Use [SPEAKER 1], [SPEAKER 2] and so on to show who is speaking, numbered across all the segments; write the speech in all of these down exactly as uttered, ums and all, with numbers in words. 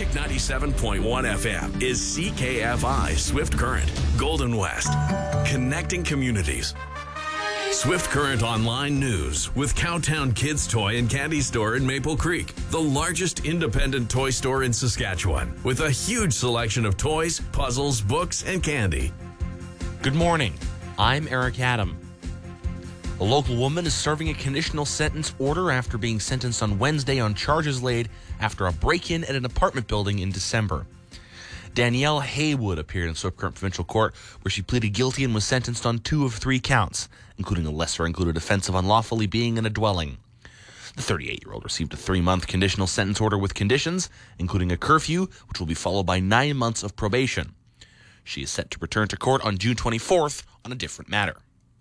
[SPEAKER 1] Magic ninety-seven point one F M is C K F I Swift Current, Golden West, connecting communities. Swift Current Online News with Cowtown Kids Toy and Candy Store in Maple Creek, the largest independent toy store in Saskatchewan, with a huge selection of toys, puzzles, books, and candy.
[SPEAKER 2] Good morning. I'm Eric Adam. A local woman is serving a conditional sentence order after being sentenced on Wednesday on charges laid after a break-in at an apartment building in December. Danielle Haywood appeared in Swift Current Provincial Court, where she pleaded guilty and was sentenced on two of three counts, including a lesser-included offense of unlawfully being in a dwelling. The thirty-eight-year-old received a three-month conditional sentence order with conditions, including a curfew, which will be followed by nine months of probation. She is set to return to court on June twenty-fourth on a different matter.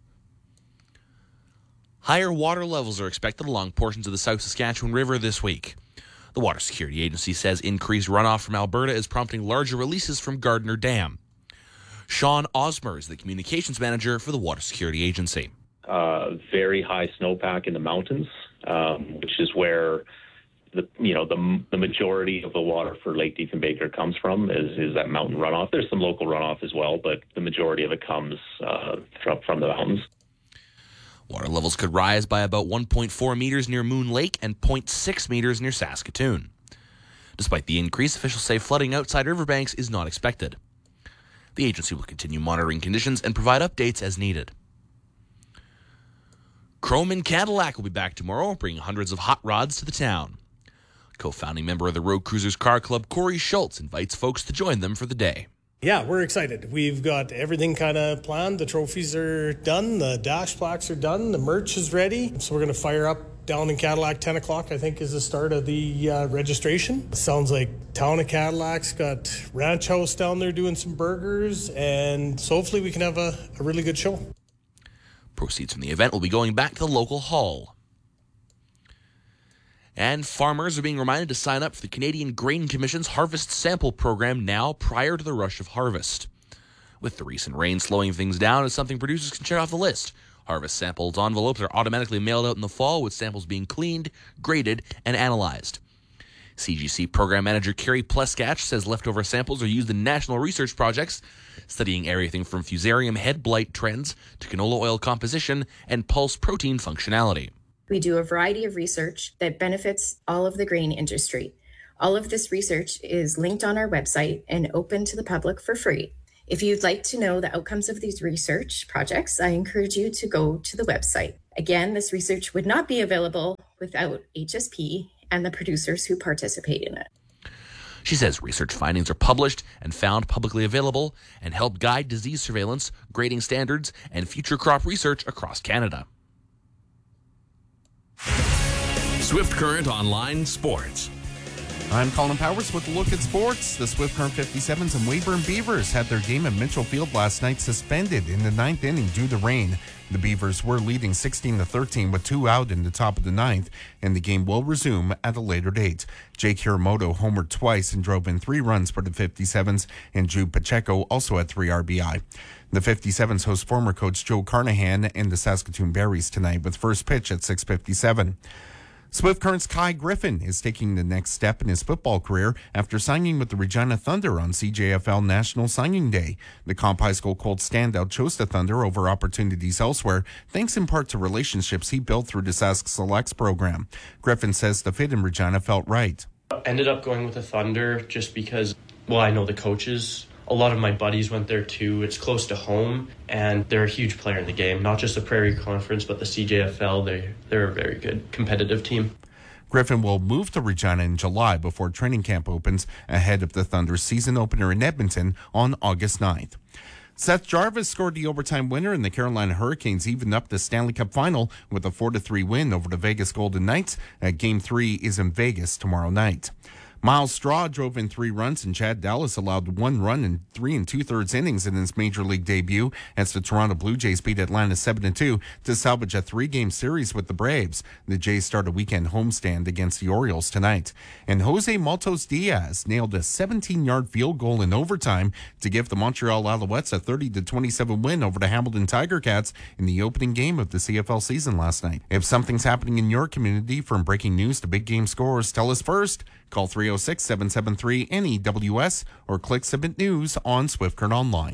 [SPEAKER 2] Higher water levels are expected along portions of the South Saskatchewan River this week. The Water Security Agency says increased runoff from Alberta is prompting larger releases from Gardner Dam. Sean Osmer is the communications manager for the Water Security Agency.
[SPEAKER 3] Uh, very high snowpack in the mountains, um, which is where the you know the the majority of the water for Lake Diefenbaker comes from is is that mountain runoff. There's some local runoff as well, but the majority of it comes uh, from from the mountains.
[SPEAKER 2] Water levels could rise by about one point four meters near Moon Lake and zero point six meters near Saskatoon. Despite the increase, officials say flooding outside riverbanks is not expected. The agency will continue monitoring conditions and provide updates as needed. Croman Cadillac will be back tomorrow, bringing hundreds of hot rods to the town. Co-founding member of the Road Cruisers Car Club, Corey Schultz, invites folks to join them for the day.
[SPEAKER 4] Yeah, we're excited. We've got everything kind of planned. The trophies are done. The dash plaques are done. The merch is ready. So we're going to fire up down in Cadillac. ten o'clock, I think, is the start of the uh, registration. Sounds like Town of Cadillac's got Ranch House down there doing some burgers. And so hopefully we can have a, a really good show.
[SPEAKER 2] Proceeds from the event will be going back to the local hall. And farmers are being reminded to sign up for the Canadian Grain Commission's Harvest Sample Program now prior to the rush of harvest. With the recent rain slowing things down, it's something producers can check off the list. Harvest samples envelopes are automatically mailed out in the fall, with samples being cleaned, graded, and analyzed. C G C Program Manager Carrie Pleskach says leftover samples are used in national research projects, studying everything from fusarium head blight trends to canola oil composition and pulse protein functionality.
[SPEAKER 5] We do a variety of research that benefits all of the grain industry. All of this research is linked on our website and open to the public for free. If you'd like to know the outcomes of these research projects, I encourage you to go to the website. Again, this research would not be available without H S P and the producers who participate in it.
[SPEAKER 2] She says research findings are published and found publicly available and help guide disease surveillance, grading standards, and future crop research across Canada.
[SPEAKER 1] Swift Current Online Sports.
[SPEAKER 6] I'm Colin Powers with a look at sports. The Swift Current fifty-sevens and Weyburn Beavers had their game at Mitchell Field last night suspended in the ninth inning due to rain. The Beavers were leading sixteen to thirteen with two out in the top of the ninth, and the game will resume at a later date. Jake Hiramoto homered twice and drove in three runs for the fifty-sevens, and Jude Pacheco also had three R B I. The fifty-sevens host former coach Joe Carnahan and the Saskatoon Berries tonight with first pitch at six fifty-seven. Swift Current's Kai Griffin is taking the next step in his football career after signing with the Regina Thunder on C J F L National Signing Day. The Comp High School Colts standout chose the Thunder over opportunities elsewhere, thanks in part to relationships he built through the Sask Selects program. Griffin says the fit in Regina felt right.
[SPEAKER 7] Ended up going with the Thunder just because, well, I know the coaches. A lot of my buddies went there too. It's close to home, and they're a huge player in the game. Not just the Prairie Conference, but the C J F L. They, they're a very good competitive team.
[SPEAKER 6] Griffin will move to Regina in July before training camp opens ahead of the Thunder's season opener in Edmonton on August ninth. Seth Jarvis scored the overtime winner, and the Carolina Hurricanes evened up the Stanley Cup final with a four to three win over the Vegas Golden Knights. Uh, Game three is in Vegas tomorrow night. Miles Straw drove in three runs, and Chad Dallas allowed one run in three and two-thirds innings in his major league debut as the Toronto Blue Jays beat Atlanta seven to two to salvage a three-game series with the Braves. The Jays start a weekend homestand against the Orioles tonight. And Jose Maltos Diaz nailed a seventeen-yard field goal in overtime to give the Montreal Alouettes a thirty to twenty-seven win over the Hamilton Tiger Cats in the opening game of the C F L season last night. If something's happening in your community, from breaking news to big game scores, tell us first. Call three oh six, seven seven three, N E W S or click Submit News on Swift Current Online.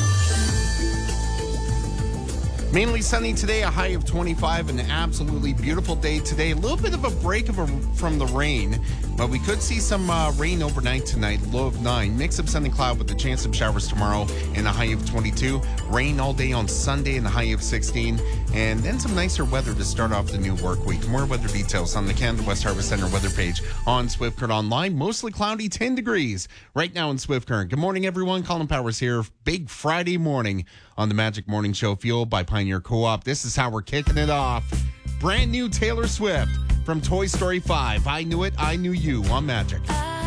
[SPEAKER 6] Mainly sunny today, a high of twenty-five, an absolutely beautiful day today. A little bit of a break of a, from the rain, but we could see some uh, rain overnight tonight, low of nine. Mix of sun and cloud with a chance of showers tomorrow and a high of twenty-two. Rain all day on Sunday and a high of sixteen. And then some nicer weather to start off the new work week. More weather details on the Canada West Harvest Center weather page on Swift Current Online. Mostly cloudy, ten degrees right now in Swift Current. Good morning, everyone. Colin Powers here. Big Friday morning on the Magic Morning Show, fueled by Pioneer Co-op. This is how we're kicking it off. Brand new Taylor Swift from Toy Story five. I Knew It, I Knew You on Magic.